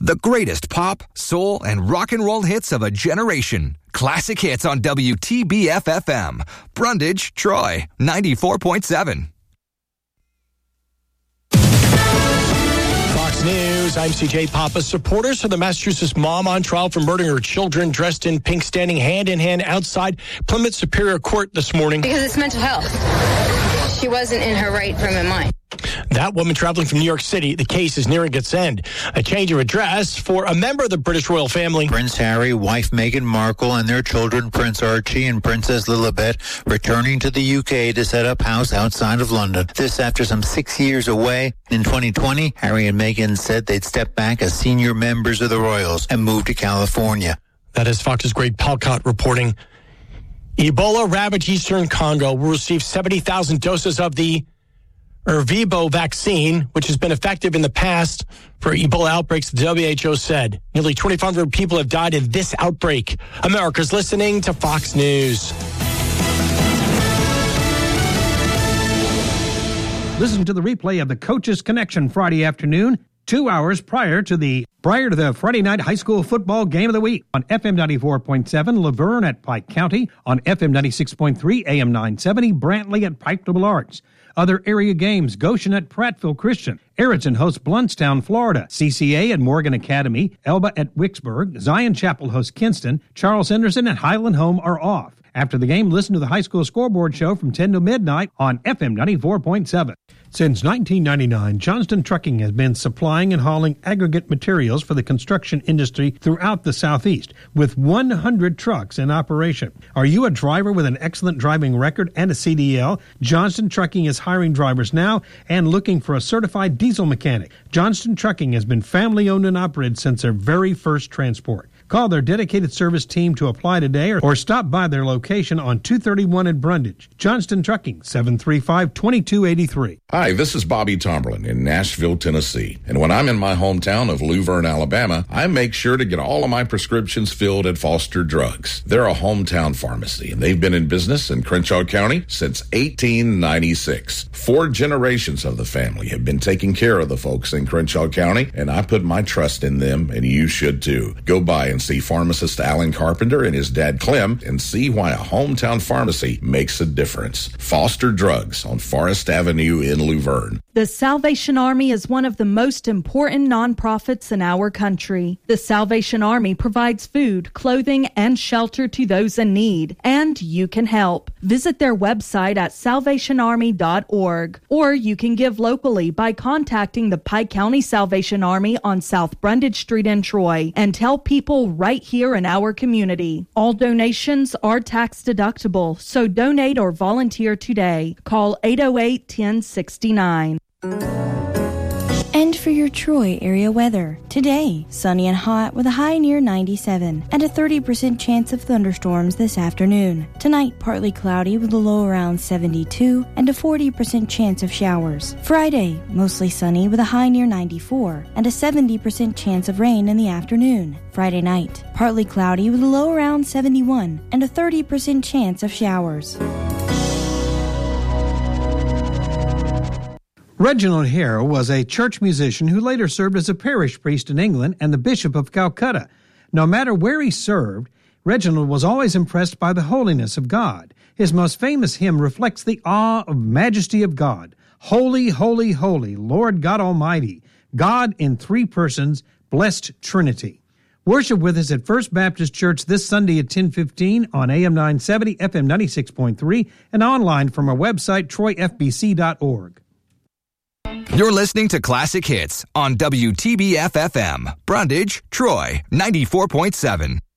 The greatest pop, soul, and rock and roll hits of a generation. Classic Hits on WTBF-FM. Brundage, Troy, 94.7. Fox News, I'm CJ Papa. Supporters of the Massachusetts mom on trial for murdering her children dressed in pink standing hand in hand outside Plymouth Superior Court this morning. Because it's mental health. She wasn't in her right frame of mind. That woman traveling from New York City, the case is nearing its end. A change of address for a member of the British royal family. Prince Harry, wife Meghan Markle, and their children, Prince Archie and Princess Lilibet, returning to the UK to set up house outside of London. This after some 6 years away. In 2020, Harry and Meghan said they'd step back as senior members of the royals and move to California. That is Fox's Greg Palcott reporting. Ebola-ravaged Eastern Congo will receive 70,000 doses of the Ervebo vaccine, which has been effective in the past for Ebola outbreaks, the WHO said. Nearly 2,500 people have died in this outbreak. America's listening to Fox News. Listen to the replay of the Coaches Connection Friday afternoon, 2 hours prior to the Friday night high school football game of the week on FM 94.7, Laverne at Pike County, on FM 96.3, AM 970, Brantley at Pike Liberal Arts. Other area games, Goshen at Prattville Christian, Erickson hosts Bluntstown, Florida, CCA at Morgan Academy, Elba at Wicksburg, Zion Chapel hosts Kinston, Charles Henderson and Highland Home are off. After the game, listen to the high school scoreboard show from 10 to midnight on FM 94.7. Since 1999, Johnston Trucking has been supplying and hauling aggregate materials for the construction industry throughout the Southeast, with 100 trucks in operation. Are you a driver with an excellent driving record and a CDL? Johnston Trucking is hiring drivers now and looking for a certified diesel mechanic. Johnston Trucking has been family-owned and operated since their very first transport. Call their dedicated service team to apply today or stop by their location on 231 in Brundage. Johnston Trucking, 735-2283. Hi, this is Bobby Tomberlin in Nashville, Tennessee. And when I'm in my hometown of Luverne, Alabama, I make sure to get all of my prescriptions filled at Foster Drugs. They're a hometown pharmacy, and they've been in business in Crenshaw County since 1896. 4 generations of the family have been taking care of the folks in Crenshaw County, and I put my trust in them, and you should too. Go by and see pharmacist Alan Carpenter and his dad Clem and see why a hometown pharmacy makes a difference. Foster Drugs on Forest Avenue in Luverne. The Salvation Army is one of the most important nonprofits in our country. The Salvation Army provides food, clothing, and shelter to those in need, and you can help. Visit their website at salvationarmy.org, or you can give locally by contacting the Pike County Salvation Army on South Brundage Street in Troy and tell people right here in our community. All donations are tax deductible, so donate or volunteer today. Call 808-1069. And for your Troy area weather, today, sunny and hot with a high near 97 and a 30% chance of thunderstorms this afternoon. Tonight, partly cloudy with a low around 72 and a 40% chance of showers. Friday, mostly sunny with a high near 94 and a 70% chance of rain in the afternoon. Friday night, partly cloudy with a low around 71 and a 30% chance of showers. Reginald Hare was a church musician who later served as a parish priest in England and the Bishop of Calcutta. No matter where he served, Reginald was always impressed by the holiness of God. His most famous hymn reflects the awe of majesty of God. Holy, holy, holy, Lord God Almighty, God in 3 persons, blessed Trinity. Worship with us at First Baptist Church this Sunday at 10:15 on AM 970, FM 96.3, and online from our website, troyfbc.org. You're listening to Classic Hits on WTBF-FM, Brundage, Troy, 94.7.